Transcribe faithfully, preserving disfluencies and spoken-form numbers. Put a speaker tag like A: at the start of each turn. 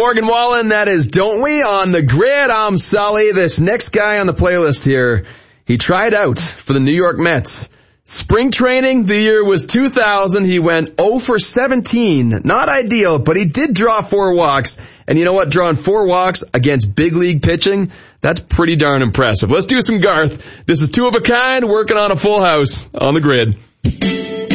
A: Morgan Wallen, that is Don't We? On the grid, I'm Sully. This next guy on the playlist here, he tried out for the New York Mets. Spring training, the year was two thousand. He went oh for seventeen. Not ideal, but he did draw four walks. And you know what? Drawing four walks against big league pitching, that's pretty darn impressive. Let's do some Garth. This is Two of a Kind, working on a full house on the grid.